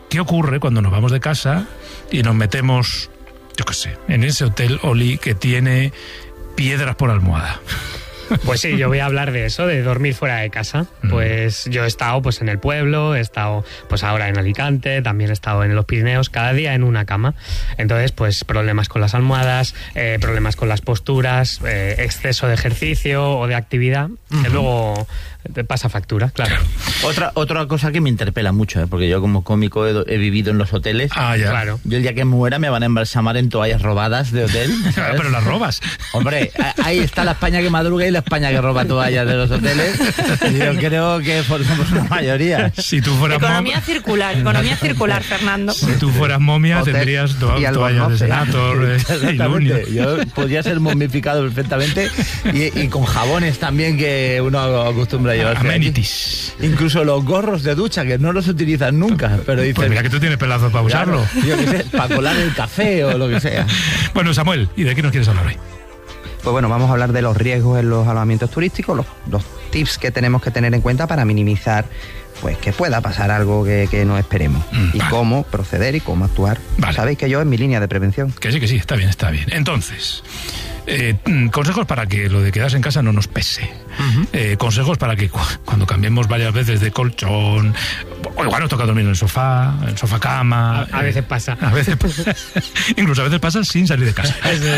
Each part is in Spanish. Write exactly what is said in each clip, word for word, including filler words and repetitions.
¿qué ocurre cuando nos vamos de casa y nos metemos, yo qué sé, en ese hotel Oli que tiene piedras por almohada? Pues sí, yo voy a hablar de eso, de dormir fuera de casa. Pues yo he estado pues en el pueblo, he estado pues ahora en Alicante, también he estado en los Pirineos, cada día en una cama. Entonces, pues problemas con las almohadas, eh, problemas con las posturas, eh, exceso de ejercicio o de actividad, uh-huh. que luego te pasa factura, claro. Otra otra cosa que me interpela mucho, ¿eh? Porque yo como cómico he, he vivido en los hoteles. Ah, ya. Claro. Yo el día que muera me van a embalsamar en toallas robadas de hotel, ¿sabes? Pero las robas. Hombre, ahí está la España que madruga y la España que roba toallas de los hoteles. Yo creo que somos una mayoría. Si tú fueras economía mom... circular, economía circular, Fernando. Si tú fueras momia, Hotel tendrías to- toallas de Senator eh, y Lunia. Yo podría ser momificado perfectamente y, y con jabones también que uno acostumbra a llevar. Amenities. Incluso los gorros de ducha que no los utilizan nunca, pero dicen, pues mira que tú tienes pelazos para usarlo. Claro, yo qué sé, para colar el café o lo que sea. Bueno, Samuel, ¿y de qué nos quieres hablar hoy? Pues bueno, vamos a hablar de los riesgos en los alojamientos turísticos, los, los tips que tenemos que tener en cuenta para minimizar pues que pueda pasar algo que, que no esperemos. Mm, y vale. cómo proceder y cómo actuar. Vale. Sabéis que yo es mi línea de prevención. Que sí, que sí, está bien, está bien. Entonces, eh, consejos para que lo de quedarse en casa no nos pese. Uh-huh. Eh, consejos para que cu- cuando cambiemos varias veces de colchón, o igual nos toca dormir en el sofá, en el sofá cama. A, a eh, veces pasa. A veces pasa. Incluso a veces pasa sin salir de casa.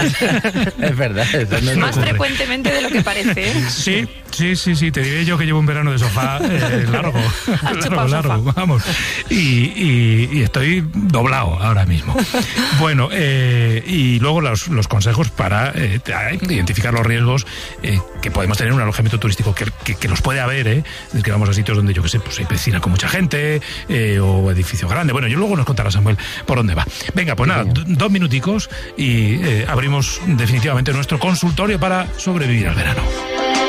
Es verdad. Eso no Más frecuentemente de lo que parece. ¿eh? Sí, sí, sí, sí. Te diré yo que llevo un verano de sofá eh, largo. largo, largo, vamos. Y, y, y estoy doblado ahora mismo. Bueno, eh, y luego los, los consejos para eh, identificar los riesgos eh, que podemos tener en un alojamiento turístico, que, que, que los puede haber, ¿eh? Es que vamos a sitios donde, yo qué sé, pues hay piscina con mucha gente, eh, o edificio grande. Bueno, yo luego nos contará Samuel por dónde va. Venga, pues nada, d- dos minuticos y eh, abrimos definitivamente nuestro consultorio para sobrevivir al verano.